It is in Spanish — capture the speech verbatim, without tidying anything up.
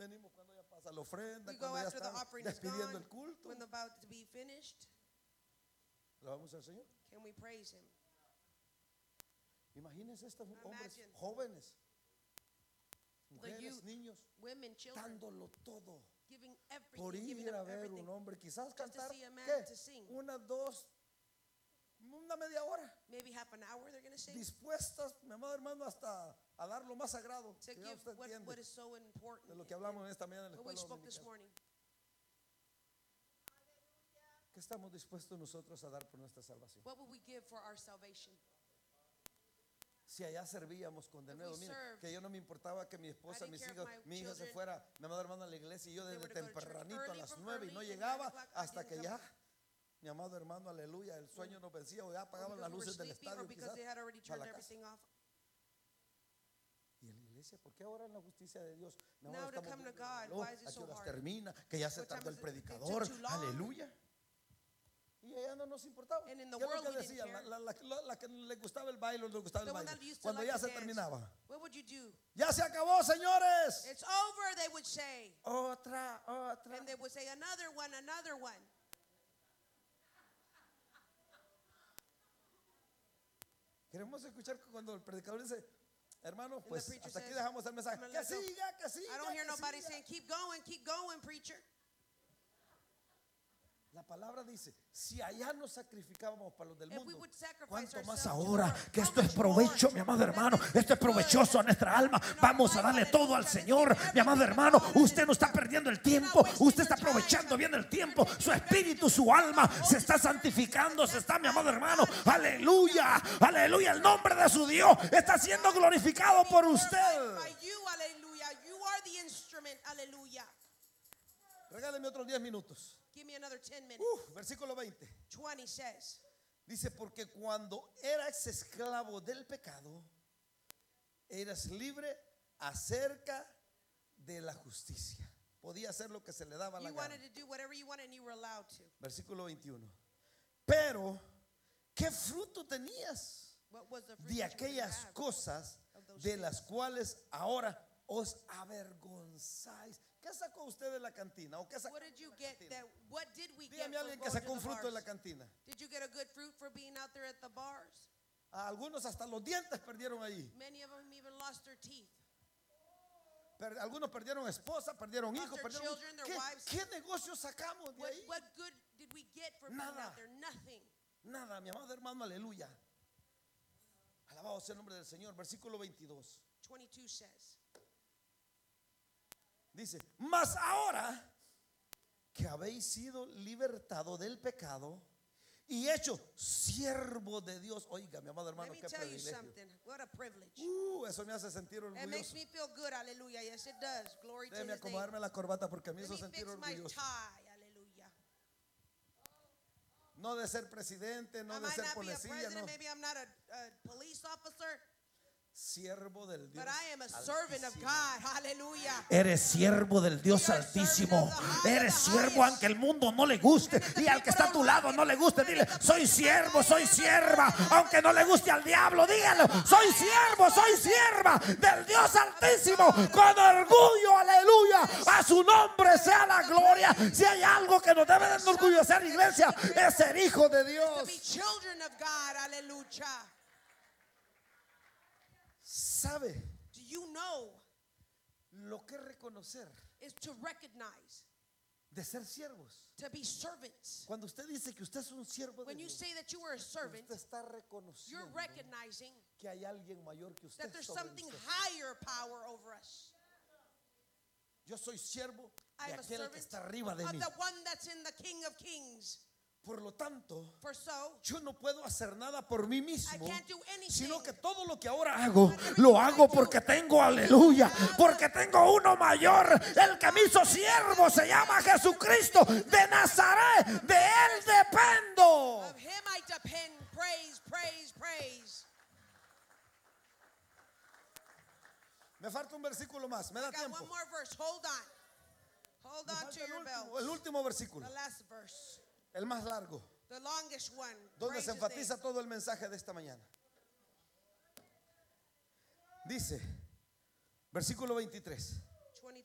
venimos cuando ya pasa la ofrenda, We go cuando ya after the están offering is despidiendo gone, el culto. when about to be finished. ¿Lo vamos al Señor? Can we praise Him? Imagínense estos hombres Imagine. jóvenes, The mujeres, youth, niños, women, children, dándolo todo giving everything, por giving ir a them ver everything. un hombre, quizás Just to cantar, see a man ¿qué? to sing. Una, dos, una media hora, Maybe half an hour they're going to sing. dispuestas, mi amado hermano, hasta a dar lo más sagrado, To que ya give usted what, entiende, what is so important. de lo que hablamos en esta mañana en la What we escuela spoke this dominical. morning. ¿Qué estamos dispuestos nosotros a dar por nuestra salvación? What will we give for our salvation? Si allá servíamos con de If nuevo, we mire, served, que yo no me importaba que mi esposa, I didn't mis care if hijos, my mi hija se children, fuera, mi amado hermano, a la iglesia y yo they desde were to go to church tempranito a early las from nueve y no early and llegaba nine o'clock, I hasta didn't que come. ya, mi amado hermano, aleluya, el sueño nos vencía o ya Or apagaban because las we were luces del sleepy, or estadio because quizás they had already para turned la casa. everything off. Y en la iglesia, ¿por qué ahora en la justicia de Dios? Mi Now amado, to estamos come to viendo el God, reloj, why is it ¿a qué so horas hard? termina? Que ya se What time tardó el is it? It took predicador, too long. aleluya. Y ella no nos importaba. And ¿Qué in the es lo world que we didn't decía? La, care. la- la- la- la que le gustaba el baile, le gustaba el The one baile. that used to Cuando like ya to se dance. terminaba, What would you do? ya se acabó, señores. It's over, they would say. Otra, otra. And they would say, another one, another one. Queremos escuchar que cuando el predicador dice, hermano, the pues preacher hasta aquí says, dejamos el mensaje. "I'm gonna Que let go." siga, que siga. I don't hear que nobody siga. saying, keep going, keep going, preacher. La palabra dice, si allá nos sacrificábamos para los del If we mundo, would sacrifice ¿cuánto más ourselves to ahora? the Que world, esto how es much provecho, more mi amado that hermano. this Esto es is good provechoso a nuestra alma. in our Vamos a life, darle todo al hallelujah. Señor. Let's give Mi amado everything to hermano, God, usted no está hallelujah. perdiendo el You're tiempo. not wasting Usted está your time. aprovechando bien el You're tiempo. taking Su advantage espíritu, of su the alma Holy se está Spirit. santificando. Se está, mi amado Sanctifying hermano. your body. Aleluya. Aleluya. El nombre de su Dios está siendo glorificado por usted. By you, hallelujah. You are the instrument, hallelujah. Regáleme otros diez minutos. Give me another ten minutes. Uf, versículo veinte. twenty says, Dice, porque cuando eras esclavo del pecado, eras libre acerca de la justicia. Podía hacer lo que se le daba la you gana. wanted to do whatever you wanted and you were allowed to. Versículo veintiuno. Pero, ¿qué fruto tenías What was the fruit de that you were to aquellas have? cosas of those de things? las cuales ahora os avergonzáis? ¿Qué sacó usted de la cantina? ¿O qué sacó What did you de la get cantina? that, what did we get Dígame a from alguien que going sacó to un the fruto de la bars? cantina. Did you get a good fruit for being out there at the bars? A algunos hasta los dientes perdieron ahí. Many of them even lost their teeth. Per- algunos perdieron esposa, perdieron Lost hijos, their perdieron. children, their ¿Qué, wives. qué negocio sacamos de What, ahí? what good did we get for being Nada. out there? Nothing. Nada, mi amado hermano, aleluya. Alabado sea el nombre del Señor. Versículo veintidós. twenty-two says, Dice, mas ahora que habéis sido libertado del pecado y hecho siervo de Dios. Oiga, mi amado let hermano, me qué tell you privilegio. something. What a privilege. Uh, eso me hace sentir It makes orgulloso. me feel good. Hallelujah. Yes, it does. Glory to Déjeme his name. acomodarme la corbata porque a mí Let eso me sentir fix my orgulloso. tie. Hallelujah. No de ser presidente, no I de might ser not be a policía, president. no. Maybe I'm not a, a police officer. Siervo del Dios But I am a servant of Altísimo. God. Hallelujah. Eres siervo del Dios We are Altísimo. servant of the high- Eres the siervo highest. aunque el mundo no le guste. And if the Y al que people está a tu don't lado like no it, le guste, and dile, if the soy person siervo, don't soy like it, sierva. I am Aunque no le guste al diablo, dígalo, soy siervo, soy sierva del Dios Altísimo. Con orgullo, aleluya. A su nombre sea la gloria. Si hay algo que nos debe de enorgullecer, iglesia, es ser hijo de To be Dios. children of God. Hallelujah. ¿Sabe Do you know lo que es reconocer is to recognize, de ser siervos? to be servants? Cuando usted dice que usted es un siervo de When you Dios, say that you are a servant, usted está you're reconociendo recognizing que hay alguien mayor que usted that there's sobre something usted. higher power over us. Yo soy siervo de I'm a aquel que servant está arriba de of mí. the one that's in the King of Kings. Por lo tanto, For so, yo no puedo hacer nada por mí I mismo, can't do anything. sino que todo lo que ahora hago, lo hago porque tengo, aleluya, porque tengo uno mayor. El que me hizo siervo se llama Jesucristo de Nazaret. De él dependo. Of him I depend. Praise, praise, praise. Me falta un versículo más. Me da I got tiempo. one more verse. Hold on. Hold Me on falta to el your último, belt. el último versículo, The last verse. el más largo, The longest one. donde Praise se his name. enfatiza todo el mensaje de esta mañana. Dice, versículo veintitrés.